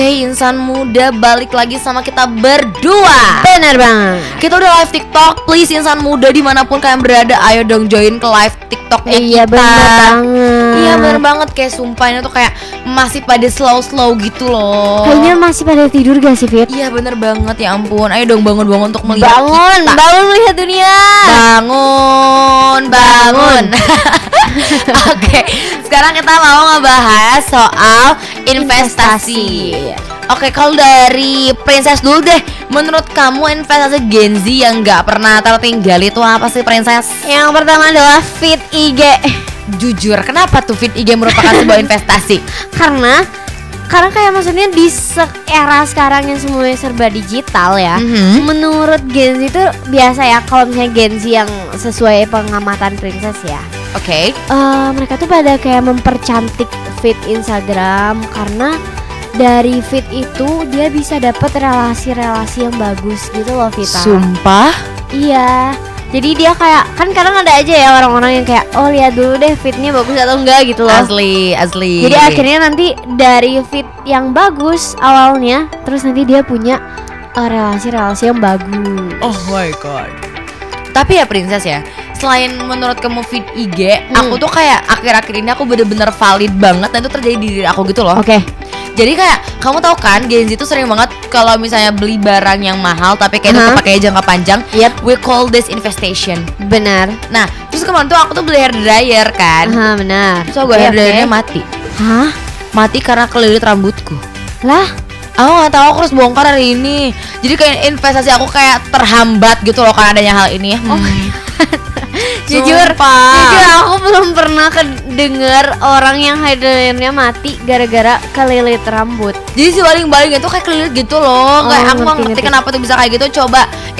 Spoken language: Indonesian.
Hey insan muda, balik lagi sama kita berdua. Bener banget. Kita udah live TikTok. Please insan muda dimanapun kalian berada, ayo dong join ke live TikToknya Iya kita. bener banget. Iya bener banget, kayak sumpah ini tuh kayak masih pada slow gitu loh. Kayaknya masih pada tidur gak sih, Fit? Iya bener banget, ya ampun. Ayo dong bangun untuk melihat Bangun, kita. bangun melihat dunia. Bangun. Oke, sekarang kita mau ngebahas soal investasi. Oke, kalau dari Princess dulu deh. Menurut kamu investasi Gen Z yang nggak pernah tertinggal itu apa sih, Princess? Yang pertama adalah Fit IG. Jujur, kenapa tuh Fit IG merupakan sebuah investasi? Karena kayak maksudnya di era sekarang yang semuanya serba digital ya. Menurut Gen Z itu biasa ya, kalau misalnya Gen Z yang sesuai pengamatan Princess ya. Oke. Mereka tuh pada kayak mempercantik feed Instagram karena dari feed itu dia bisa dapat relasi-relasi yang bagus gitu loh, Vita. Sumpah? Iya. Jadi dia kayak, kan kadang ada aja ya orang-orang yang kayak, oh lihat dulu deh feednya bagus atau enggak gitu loh. Asli. Jadi akhirnya nanti dari feed yang bagus awalnya, terus nanti dia punya relasi-relasi yang bagus. Oh my god. Tapi ya Princess ya, selain menurut kamu feed IG, aku tuh kayak akhir-akhir ini aku bener-bener valid banget dan itu terjadi di diri aku gitu loh. Oke. Jadi kayak kamu tahu kan Gen Z itu sering banget kalau misalnya beli barang yang mahal tapi kayak itu kepakainya jangka panjang. Yep. We call this investment. Benar. Nah, terus kemarin tuh aku tuh beli hair dryer kan. Benar. Terus aku hair dryernya mati. Hah? Mati karena kelilit rambutku. Lah? Aku nggak tahu, aku harus bongkar hari ini. Jadi kayak investasi aku kayak terhambat gitu loh karena adanya hal ini. Jujur aku belum pernah kedengar orang yang hair dryernya mati gara-gara kelilit rambut. Jadi si baling-balingnya tuh kayak kelilit gitu loh. Kayak aku ngerti, nggak ngerti ngerti. kenapa tuh bisa kayak gitu. Coba